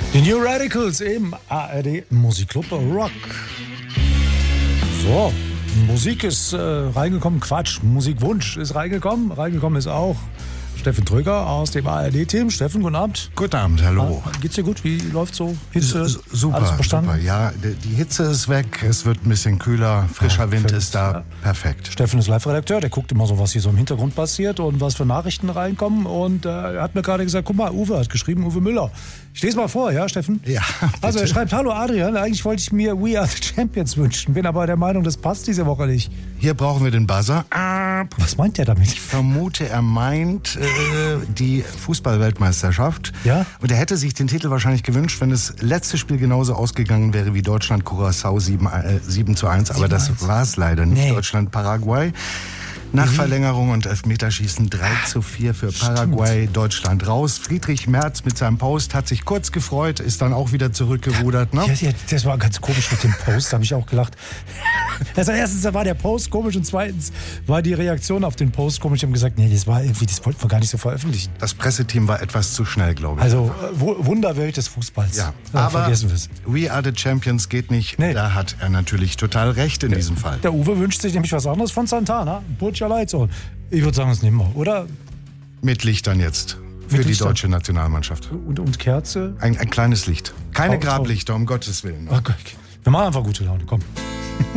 Die New Radicals im ARD Musikclub Rock. So, Musik ist reingekommen, Quatsch, Musikwunsch ist reingekommen. Reingekommen ist auch Steffen Tröger aus dem ARD-Team. Steffen, guten Abend. Guten Abend, hallo. Geht's dir gut? Wie läuft's so? Hitze? Super, super. Ja, die Hitze ist weg, es wird ein bisschen kühler, frischer Wind ist da, ja. Perfekt. Steffen ist Live-Redakteur, der guckt immer so, was hier so im Hintergrund passiert und was für Nachrichten reinkommen. Und er hat mir gerade gesagt, guck mal, Uwe hat geschrieben, Uwe Müller. Ich lese mal vor, ja, Steffen? Ja, bitte. Also er schreibt, hallo Adrian, eigentlich wollte ich mir We Are the Champions wünschen, bin aber der Meinung, das passt diese Woche nicht. Hier brauchen wir den Buzzer. Was meint der damit? Ich vermute, er meint die Fußball-Weltmeisterschaft. Ja? Und er hätte sich den Titel wahrscheinlich gewünscht, wenn das letzte Spiel genauso ausgegangen wäre wie Deutschland-Curaçao 7:1. Aber das war es leider nicht. Nee. Deutschland-Paraguay. Nach Verlängerung und Elfmeterschießen 3:4 für Paraguay, stimmt. Deutschland raus. Friedrich Merz mit seinem Post hat sich kurz gefreut, ist dann auch wieder zurückgerudert. Ne? Ja, das war ganz komisch mit dem Post, da habe ich auch gelacht. Also erstens war der Post komisch und zweitens war die Reaktion auf den Post komisch. Ich habe gesagt, nee, das wollten wir gar nicht so veröffentlichen. Das Presseteam war etwas zu schnell, glaube ich. Also Wunderwelt des Fußballs. Ja, aber vergessen wir es. We Are the Champions geht nicht. Nee. Da hat er natürlich total recht in diesem Fall. Der Uwe wünscht sich nämlich was anderes von Santana. Burj-Al-Leid. Ich würde sagen, das nehmen wir, oder? Mit Lichtern jetzt. Für die deutsche Nationalmannschaft. Und Kerze? Ein kleines Licht. Keine Grablichter, um Gottes Willen. Okay. Wir machen einfach gute Laune, komm.